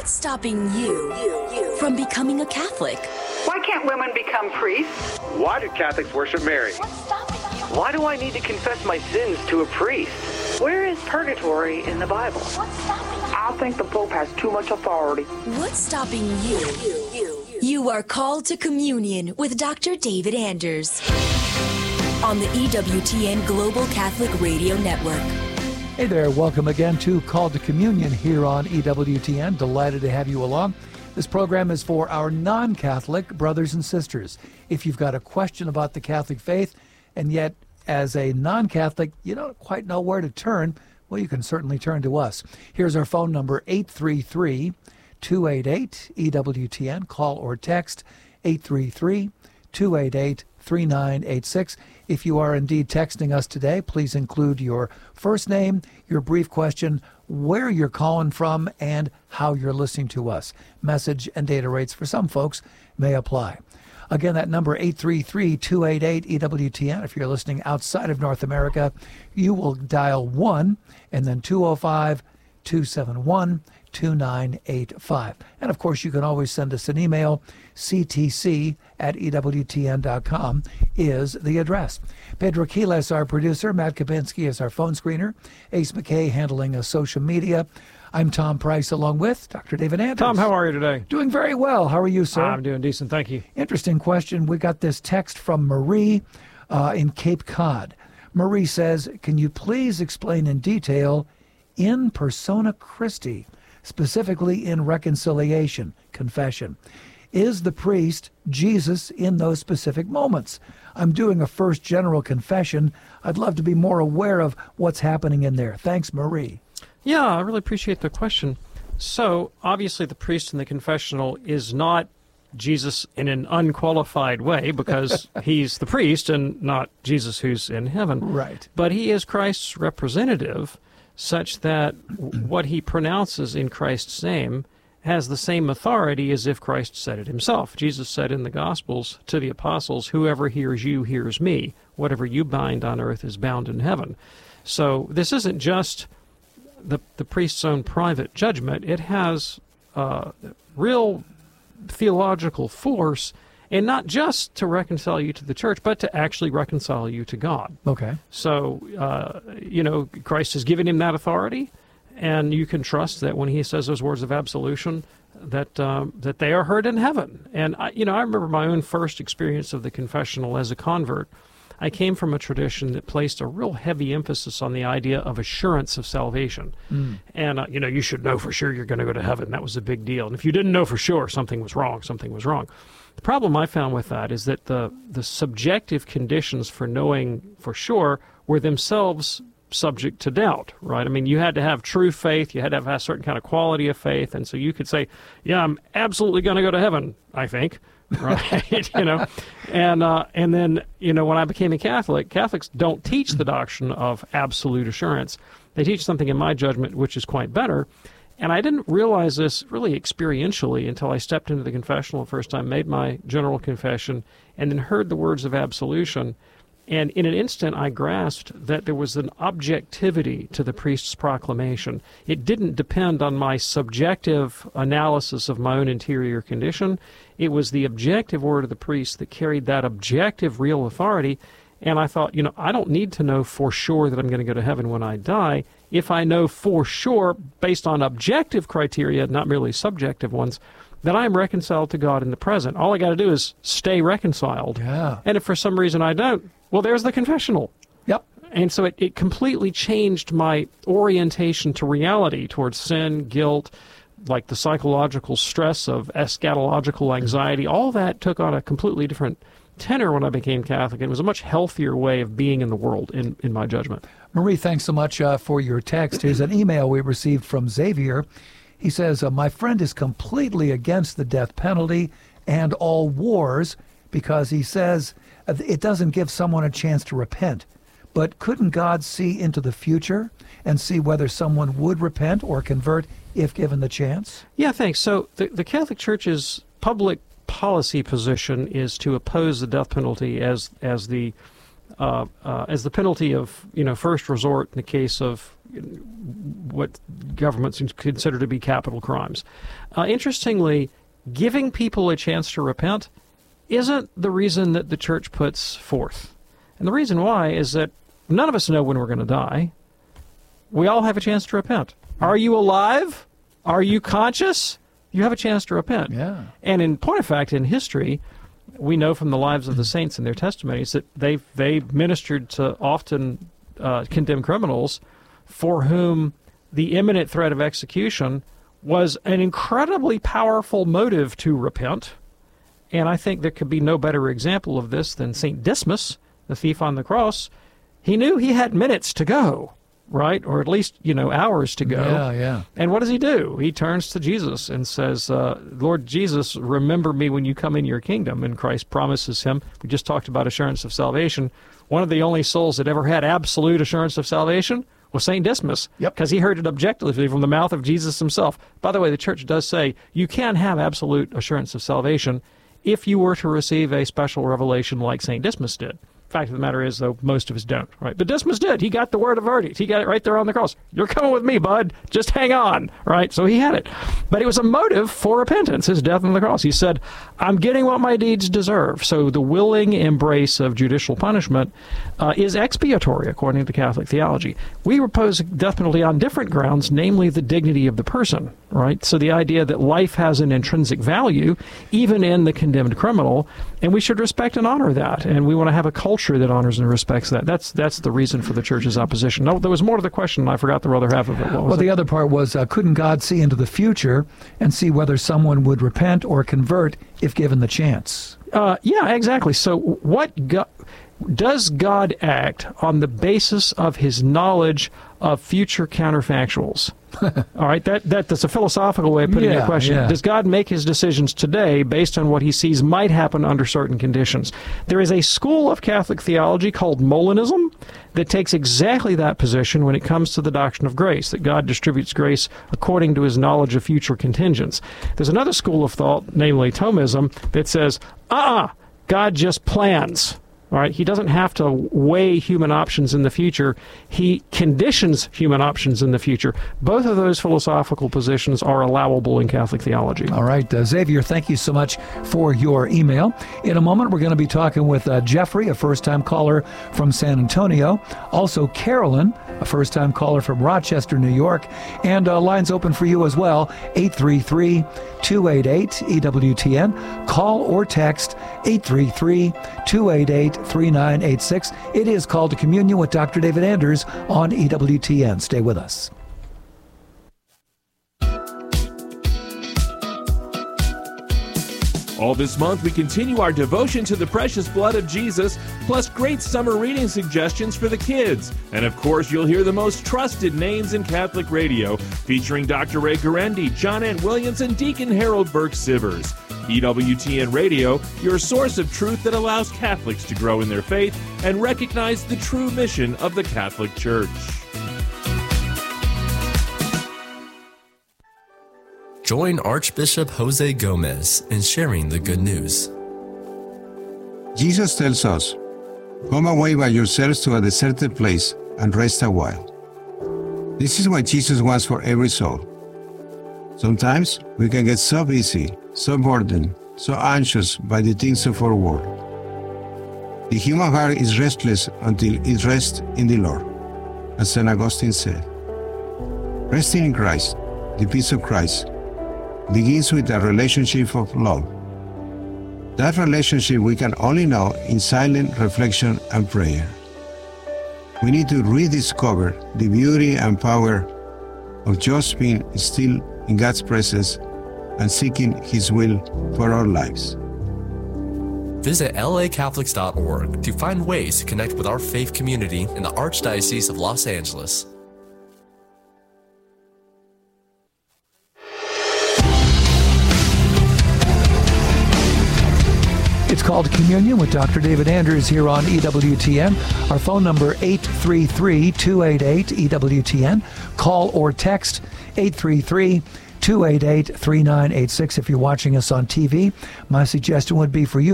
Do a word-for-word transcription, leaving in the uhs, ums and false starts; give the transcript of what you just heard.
What's stopping you from becoming a Catholic? Why can't women become priests? Why do Catholics worship Mary? What's stopping you? Why do I need to confess my sins to a priest? Where is purgatory in the Bible? What's stopping you? I think the Pope has too much authority. What's stopping you? You are called to communion with Doctor David Anders on the E W T N Global Catholic Radio Network. Hey there, welcome again to Called to Communion here on E W T N. Delighted to have you along. This program is for our non-Catholic brothers and sisters. If you've got a question about the Catholic faith, and yet as a non-Catholic, you don't quite know where to turn, well, you can certainly turn to us. Here's our phone number, eight three three, two eight eight, E W T N. Call or text eight three three, two eight eight, three nine eight six. If you are indeed texting us today, please include your first name, your brief question, where you're calling from, and how you're listening to us. Message and data rates for some folks may apply. Again, that number, eight three three, two eight eight, E W T N. If you're listening outside of North America, you will dial one and then two oh five, two seven one, two nine eight five. And, of course, you can always send us an email. C T C at E W T N dot com is the address. Pedro Quiles, our producer. Matt Kapinski is our phone screener. Ace McKay handling uh, social media. I'm Tom Price along with Doctor David Anders. Tom, how are you today? Doing very well. How are you, sir? I'm doing decent, thank you. Interesting question. We got this text from Marie uh, in Cape Cod. Marie says, can you please explain in detail in persona Christi, specifically in reconciliation, confession? Is the priest Jesus in those specific moments? I'm doing a first general confession. I'd love to be more aware of what's happening in there. Thanks, Marie. Yeah, I really appreciate the question. So, obviously, the priest in the confessional is not Jesus in an unqualified way because he's the priest and not Jesus who's in heaven. Right. But he is Christ's representative such that what he pronounces in Christ's name has the same authority as if Christ said it himself. Jesus said in the Gospels to the apostles, whoever hears you hears me. Whatever you bind on earth is bound in heaven. So this isn't just the, the priest's own private judgment. It has uh, real theological force, and not just to reconcile you to the church, but to actually reconcile you to God. Okay. So, uh, you know, Christ has given him that authority, and you can trust that when he says those words of absolution, that um, that they are heard in heaven. And, I, you know, I remember my own first experience of the confessional as a convert. I came from a tradition that placed a real heavy emphasis on the idea of assurance of salvation. Mm. And, uh, you know, you should know for sure you're going to go to heaven. That was a big deal. And if you didn't know for sure, something was wrong, something was wrong. The problem I found with that is that the, the subjective conditions for knowing for sure were themselves subject to doubt, right? I mean, you had to have true faith, you had to have a certain kind of quality of faith, and so you could say, yeah, I'm absolutely going to go to heaven, I think, right? you know, and uh, and then, you know, when I became a Catholic, Catholics don't teach the doctrine of absolute assurance. They teach something, in my judgment, which is quite better. And I didn't realize this really experientially until I stepped into the confessional the first time, made my general confession, and then heard the words of absolution. And in an instant, I grasped that there was an objectivity to the priest's proclamation. It didn't depend on my subjective analysis of my own interior condition. It was the objective word of the priest that carried that objective real authority. And I thought, you know, I don't need to know for sure that I'm going to go to heaven when I die. If I know for sure, based on objective criteria, not merely subjective ones, that I am reconciled to God in the present. All I got to do is stay reconciled. Yeah. And if for some reason I don't, well, there's the confessional. Yep. And so it, it completely changed my orientation to reality, towards sin, guilt, like the psychological stress of eschatological anxiety. All that took on a completely different tenor when I became Catholic. It was a much healthier way of being in the world, in, in my judgment. Marie, thanks so much uh, for your text. Here's an email we received from Xavier. He says, uh, my friend is completely against the death penalty and all wars because he says it doesn't give someone a chance to repent. But couldn't God see into the future and see whether someone would repent or convert if given the chance? Yeah, thanks. So the, the Catholic Church's public policy position is to oppose the death penalty as as the uh, uh, as the penalty of, you know, first resort in the case of what governments consider to be capital crimes. Uh, interestingly, giving people a chance to repent isn't the reason that the church puts forth. And the reason why is that none of us know when we're going to die. We all have a chance to repent. Are you alive? Are you conscious? You have a chance to repent. Yeah. And in point of fact, in history, we know from the lives of the saints and their testimonies that they they ministered to often uh, condemned criminals for whom the imminent threat of execution was an incredibly powerful motive to repent. And I think there could be no better example of this than Saint Dismas, the thief on the cross. He knew he had minutes to go, right? Or at least, you know, hours to go. Yeah, yeah. And what does he do? He turns to Jesus and says, uh, Lord Jesus, remember me when you come in your kingdom. And Christ promises him. We just talked about assurance of salvation. One of the only souls that ever had absolute assurance of salvation was Saint Dismas. Yep. Because he heard it objectively from the mouth of Jesus himself. By the way, the church does say you can have absolute assurance of salvation if you were to receive a special revelation like Saint Dismas did. Fact of the matter is, though, most of us don't, right? But Dismas did. He got the word of verdict. He got it right there on the cross. You're coming with me, bud. Just hang on, right? So he had it. But it was a motive for repentance, his death on the cross. He said, I'm getting what my deeds deserve. So the willing embrace of judicial punishment uh, is expiatory, according to Catholic theology. We repose death penalty on different grounds, namely the dignity of the person, right? So the idea that life has an intrinsic value, even in the condemned criminal, and we should respect and honor that. And we want to have a culture that honors and respects that. That's that's the reason for the church's opposition. No, there was more to the question, and I forgot the other half of it. What was well, the it? other part was, uh, couldn't God see into the future and see whether someone would repent or convert if given the chance? Uh, yeah, exactly. So what go- does God act on the basis of his knowledge of future counterfactuals? All right, that, that that's a philosophical way of putting yeah, the question. Yeah. Does God make his decisions today based on what he sees might happen under certain conditions? There is a school of Catholic theology called Molinism that takes exactly that position when it comes to the doctrine of grace, that God distributes grace according to his knowledge of future contingents. There's another school of thought, namely Thomism, that says, uh-uh, God just plans. All right, he doesn't have to weigh human options in the future. He conditions human options in the future. Both of those philosophical positions are allowable in Catholic theology. All right, uh, Xavier, thank you so much for your email. In a moment, we're going to be talking with uh, Jeffrey, a first-time caller from San Antonio. Also, Carolyn, a first-time caller from Rochester, New York. And uh, lines open for you as well, eight three three, two eight eight, E W T N. Call or text eight three three, two eight eight, three nine eight six. It is Call to Communion with Doctor David Anders on E W T N. Stay with us. All this month, we continue our devotion to the precious blood of Jesus, plus great summer reading suggestions for the kids. And of course, you'll hear the most trusted names in Catholic radio, featuring Doctor Ray Guarendi, John Ant Williams, and Deacon Harold Burke-Sivers. E W T N Radio, your source of truth that allows Catholics to grow in their faith and recognize the true mission of the Catholic Church. Join Archbishop Jose Gomez in sharing the good news. Jesus tells us, "Come away by yourselves to a deserted place and rest a while." This is what Jesus wants for every soul. Sometimes we can get so busy, so burdened, so anxious by the things of our world. The human heart is restless until it rests in the Lord, as Saint Augustine said. Resting in Christ, the peace of Christ, begins with a relationship of love. That relationship we can only know in silent reflection and prayer. We need to rediscover the beauty and power of just being still in God's presence and seeking His will for our lives. Visit L A Catholics dot org to find ways to connect with our faith community in the Archdiocese of Los Angeles. It's called Communion with Doctor David Anders here on E W T N. Our phone number, eight three three, two eight eight, E W T N. Call or text eight three three, two eight eight, three nine eight six. If you're watching us on T V, my suggestion would be for you